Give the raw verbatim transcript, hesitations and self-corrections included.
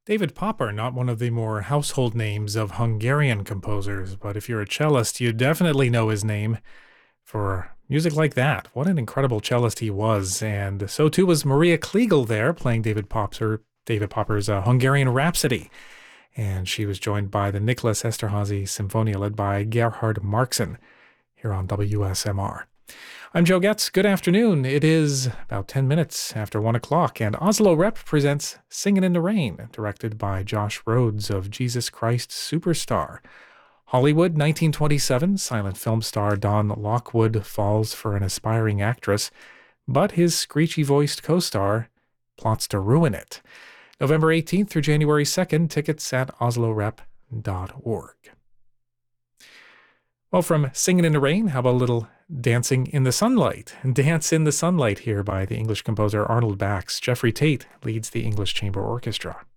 David Popper, not one of the more household names of Hungarian composers, but if you're a cellist, you definitely know his name for music like that. What an incredible cellist he was, and so too was Maria Kliegel there playing David Popper, David Popper's uh, Hungarian Rhapsody. And she was joined by the Nicholas Esterhazy Symphonia led by Gerhard Markson here on W S M R. I'm Joe Getz. Good afternoon. It is about ten minutes after one o'clock, and Oslo Rep presents Singin' in the Rain, directed by Josh Rhodes of Jesus Christ Superstar. Hollywood, nineteen twenty-seven, silent film star Don Lockwood falls for an aspiring actress, but his screechy-voiced co-star plots to ruin it. November eighteenth through January second, tickets at oslo rep dot org. Well, from Singin' in the Rain, how about a little Dancing in the Sunlight? Dance in the Sunlight here by the English composer Arnold Bax. Jeffrey Tate leads the English Chamber Orchestra.